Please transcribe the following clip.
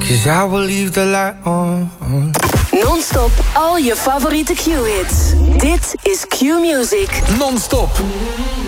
'Cause I will leave the light on. Non-stop al je favoriete Q-hits. Dit is Q-Music. Non-stop.